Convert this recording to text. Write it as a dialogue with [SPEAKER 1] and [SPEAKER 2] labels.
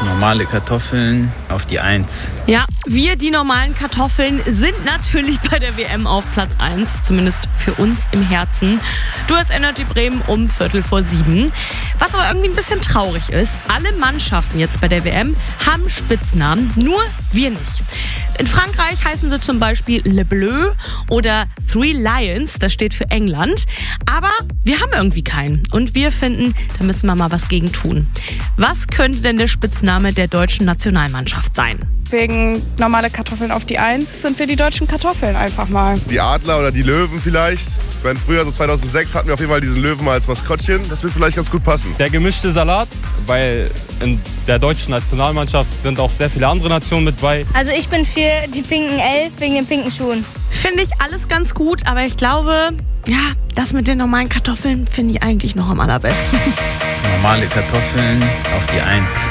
[SPEAKER 1] Normale Kartoffeln auf die 1.
[SPEAKER 2] Ja, wir, die normalen Kartoffeln, sind natürlich bei der WM auf Platz 1, zumindest für uns im Herzen. Du hast Energy Bremen um 6:45. Was aber irgendwie ein bisschen traurig ist, alle Mannschaften jetzt bei der WM haben Spitznamen, nur wir nicht. In Frankreich heißen sie zum Beispiel Le Bleu oder Three Lions, das steht für England. Aber wir haben irgendwie keinen und wir finden, da müssen wir mal was gegen tun. Was könnte denn der Spitzname der deutschen Nationalmannschaft sein?
[SPEAKER 3] Wegen normale Kartoffeln auf die 1 sind wir die deutschen Kartoffeln einfach mal.
[SPEAKER 4] Die Adler oder die Löwen vielleicht. Ich meine, früher, so 2006, hatten wir auf jeden Fall diesen Löwen mal als Maskottchen. Das wird vielleicht ganz gut passen.
[SPEAKER 5] Der gemischte Salat, weil in der deutschen Nationalmannschaft sind auch sehr viele andere Nationen mit bei.
[SPEAKER 6] Also ich bin für die pinken 11 wegen den pinken Schuhen.
[SPEAKER 2] Finde ich alles ganz gut, aber ich glaube, ja, das mit den normalen Kartoffeln finde ich eigentlich noch am allerbesten.
[SPEAKER 1] Normale Kartoffeln auf die 1.